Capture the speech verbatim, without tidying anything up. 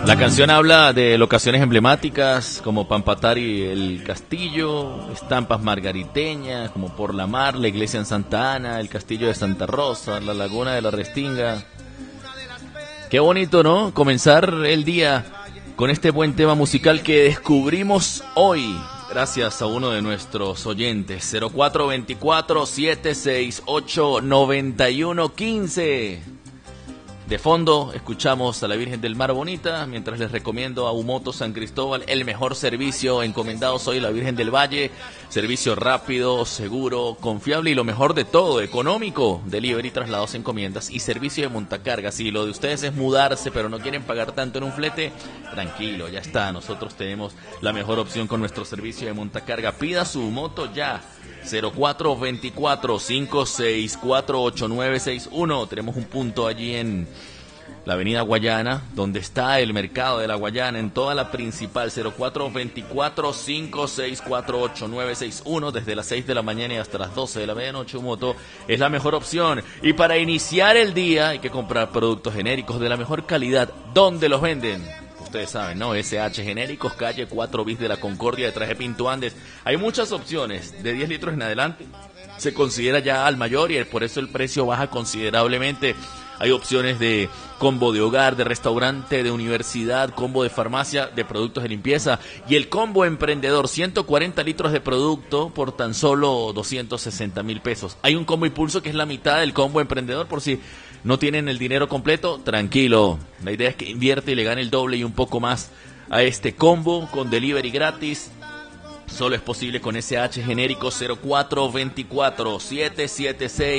La canción habla de locaciones emblemáticas como Pampatari, el Castillo, estampas margariteñas como Por la Mar, la iglesia en Santa Ana, el Castillo de Santa Rosa, la Laguna de la Restinga. Qué bonito, ¿no? Comenzar el día con este buen tema musical que descubrimos hoy, gracias a uno de nuestros oyentes. Cero cuatro veinticuatro, setecientos sesenta y ocho, noventa y uno quince. De fondo escuchamos a la Virgen del Mar Bonita, mientras les recomiendo a Umoto San Cristóbal, el mejor servicio encomendado hoy, la Virgen del Valle. Servicio rápido, seguro, confiable y lo mejor de todo, económico. Delivery, traslados, encomiendas y servicio de montacargas. Si lo de ustedes es mudarse pero no quieren pagar tanto en un flete, tranquilo, ya está. Nosotros tenemos la mejor opción con nuestro servicio de montacarga. Pida su moto ya. Cero cuatro veinticuatro, cinco seis cuatro, ocho nueve seis uno. Tenemos un punto allí en la avenida Guayana, donde está el mercado de la Guayana, en toda la principal. Cero cuatro veinticuatro, cinco seis cuatro, ocho nueve seis uno. Desde las seis de la mañana y hasta las doce de la medianoche, Umoto es la mejor opción. Y para iniciar el día hay que comprar productos genéricos de la mejor calidad. ¿Dónde los venden? Ustedes saben, ¿no? S H Genéricos, calle cuatro bis de la Concordia, detrás de Pinto Andes. Hay muchas opciones, de diez litros en adelante. Se considera ya al mayor y por eso el precio baja considerablemente. Hay opciones de combo de hogar, de restaurante, de universidad, combo de farmacia, de productos de limpieza. Y el combo emprendedor, ciento cuarenta litros de producto por tan solo doscientos sesenta mil pesos. Hay un combo impulso que es la mitad del combo emprendedor, por si no tienen el dinero completo, tranquilo. La idea es que invierte y le gane el doble y un poco más a este combo con delivery gratis. Solo es posible con S H Genéricos. Cero cuatro veinticuatro, setecientos setenta y seis